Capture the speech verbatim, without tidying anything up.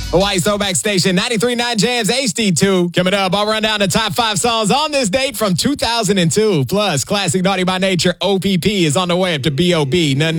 Hawaii Throwback Station, ninety-three point nine Jams H D two. Coming up, I'll run down the top five songs on this date from two thousand two. Plus, classic Naughty by Nature O P P is on the way up to B O B. None